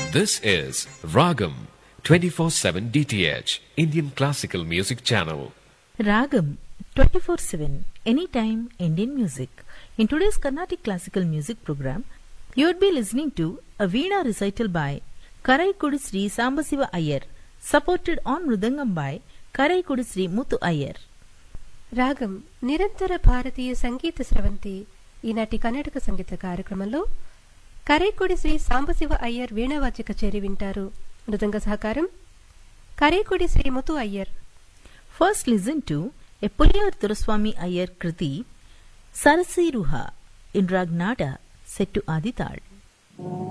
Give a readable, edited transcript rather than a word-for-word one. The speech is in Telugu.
This is Ragam 24/7 DTH Indian Classical Music Channel. Ragam 24/7 Anytime Indian Music. In today's Carnatic Classical Music program, you would be listening to a Veena recital by Karaikudi Sri Sambasiva Iyer, supported on Mridangam by Karaikudi Sri Muthu Iyer. రాగం నిరంతర భారతీయ సంగీత స్రవంతి ఈనాటి కర్ణాటక సంగీత కార్యక్రమంలో కరైకుడి శ్రీ సాంబశివ అయ్యర్ వీణావాద్య కచేరీ వింటారు. మృదంగ సహకారం Karaikudi Shri ముతు Iyer. First listen to a పులియార్ Duraswamy Iyer Kriti సరసీరుహ in raag నాడ set to ఆదితాళ్.